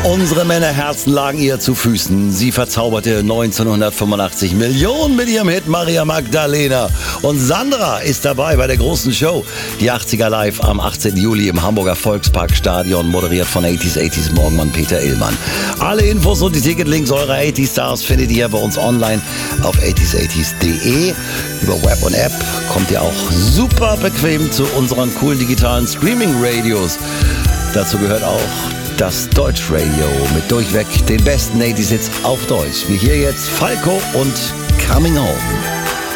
Unsere Männerherzen lagen ihr zu Füßen. Sie verzauberte 1985 Millionen mit ihrem Hit Maria Magdalena. Und Sandra ist dabei bei der großen Show. Die 80er Live am 18. Juli im Hamburger Volksparkstadion, moderiert von 80s Morgenmann Peter Illmann. Alle Infos und die Ticketlinks eurer 80 Stars findet ihr bei uns online auf 80s80s.de. Über Web und App kommt ihr auch super bequem zu unseren coolen digitalen Streaming-Radios. Dazu gehört auch das Deutschradio mit durchweg den besten 80s Hits auf Deutsch. Wie hier jetzt Falco und Coming Home.